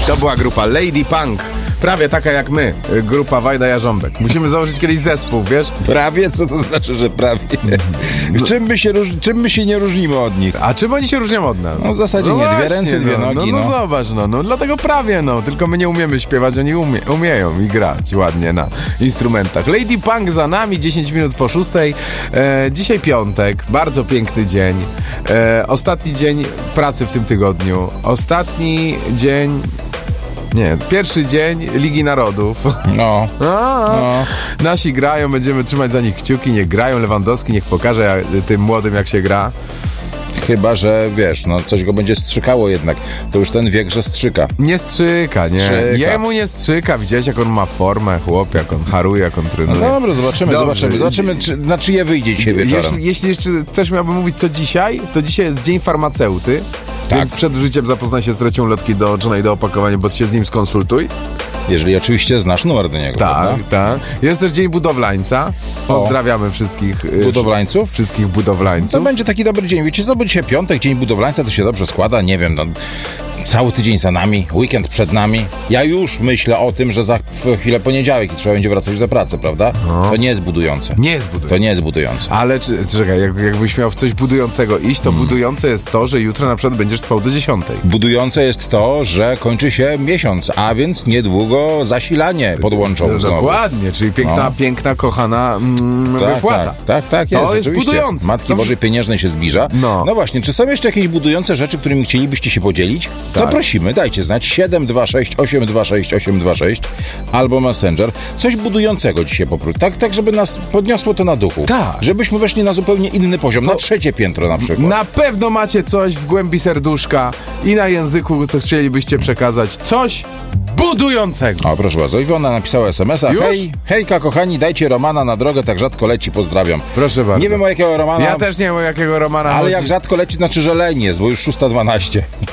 To była grupa Lady Punk. Prawie taka jak my, grupa Wajda Jarząbek. Musimy założyć kiedyś zespół, wiesz? Prawie? Co to znaczy, że prawie? Czym my się nie różnimy od nich? A czym oni się różnią od nas? No w zasadzie nie, dwie ręce, dwie nogi. No zobacz, dlatego prawie, tylko my nie umiemy śpiewać, oni umieją i grać ładnie na instrumentach. Lady Punk za nami, 10 minut po 6. Dzisiaj piątek, bardzo piękny dzień. Ostatni dzień pracy w tym tygodniu. Ostatni dzień... Nie, pierwszy dzień Ligi Narodów. No. Nasi grają, będziemy trzymać za nich kciuki, niech grają. Lewandowski niech pokaże tym młodym, jak się gra. Chyba że, wiesz, coś go będzie strzykało jednak. To już ten wiek, że strzyka. Nie strzyka, nie. Strzyka. Jemu nie strzyka. Widziałeś, jak on ma formę, chłop, jak on haruje, jak on trenuje. No dobra, zobaczymy, na czyje wyjdzie dzisiaj wieczorem. Jeśli jeszcze też miałbym mówić, co dzisiaj, to dzisiaj jest Dzień Farmaceuty. Tak. Więc przed życiem zapoznaj się z treścią ulotki do oczna i do opakowania, bo się z nim skonsultuj. Jeżeli oczywiście znasz numer do niego. Tak. Jest też Dzień Budowlańca. Pozdrawiamy wszystkich budowlańców. Wszystkich budowlańców. To będzie taki dobry dzień. Wiecie, to będzie dzisiaj piątek, Dzień Budowlańca, to się dobrze składa. Nie wiem, cały tydzień za nami, weekend przed nami. Ja już myślę o tym, że za chwilę poniedziałek i trzeba będzie wracać do pracy, prawda? To nie jest budujące. To nie jest budujące. Ale czekaj, jakbyś miał w coś budującego iść, to budujące jest to, że jutro na przykład będziesz spał do 10. Budujące jest to, że kończy się miesiąc, a więc niedługo zasilanie podłączą znowu. Dokładnie, czyli piękna, kochana wypłata. Tak, jest. To jest budujące. Matki Bożej Pieniężnej się zbliża. No właśnie, czy są jeszcze jakieś budujące rzeczy, którymi chcielibyście się podzielić? To prosimy, dajcie znać 726 826 826 albo Messenger. Coś budującego dzisiaj poprócz. Tak, żeby nas podniosło to na duchu. Tak. Żebyśmy weszli na zupełnie inny poziom, na 3. piętro na przykład. Na pewno macie coś w głębi serduszka i na języku, co chcielibyście przekazać. Coś budującego. O, proszę bardzo. Iwona napisała SMS-a. Hejka, kochani, dajcie Romana na drogę, tak rzadko leci, pozdrawiam. Proszę bardzo. Nie wiem, o jakiego Romana. Ja też nie wiem, o jakiego Romana ale chodzi. jak rzadko leci, znaczy, że leń jest, bo już 6:12.